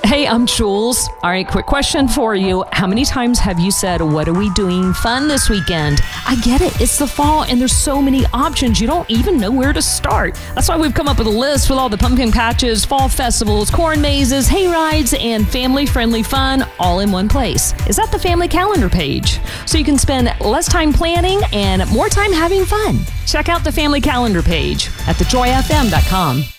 Hey, I'm Jules. All right, quick question for you. How many times have you said, what are we doing fun this weekend? I get it. It's the fall and there's so many options. You don't even know where to start. That's why we've come up with a list with all the pumpkin patches, fall festivals, corn mazes, hay rides, and family-friendly fun all in one place. Is that the family calendar page? So you can spend less time planning and more time having fun. Check out the family calendar page at thejoyfm.com.